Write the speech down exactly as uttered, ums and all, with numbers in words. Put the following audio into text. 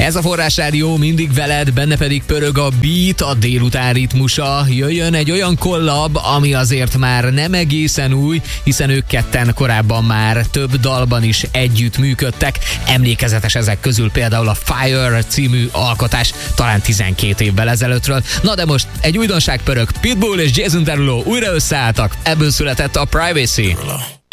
Ez a Forrás Rádió, mindig veled, benne pedig pörög a beat, a délután ritmusa. Jöjjön egy olyan kollab, ami azért már nem egészen új, hiszen ők ketten korábban már több dalban is együtt működtek. Emlékezetes ezek közül például a Fire című alkotás, talán tizenkét évvel ezelőttről. Na de most egy újdonság pörög, Pitbull és Jason Derulo újra összeálltak, ebből született a Privacy.